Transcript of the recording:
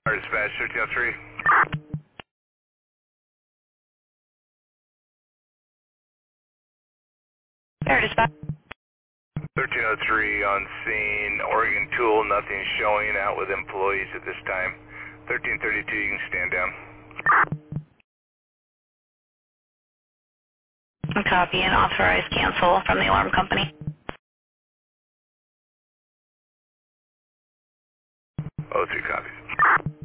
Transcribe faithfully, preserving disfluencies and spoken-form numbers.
Dispatch thirteen oh three. Air Dispatch. thirteen oh three on scene, Oregon Tool, nothing showing out with employees at this time. thirteen thirty-two, you can stand down. Copy and authorize cancel from the alarm company. oh three copies.